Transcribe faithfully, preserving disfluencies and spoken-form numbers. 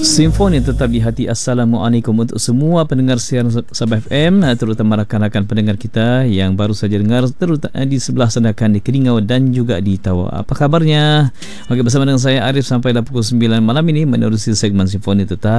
Simfoni tetap di hati. Assalamualaikum untuk semua pendengar siaran Sabah F M, terutama rakan-rakan pendengar kita yang baru saja dengar, terutama di sebelah sana kan, di Keringau dan juga di Tawau. Apa kabarnya? Okey, bersama dengan saya Arif sampai dah pukul sembilan malam ini menerusi segmen Simfoni tetap.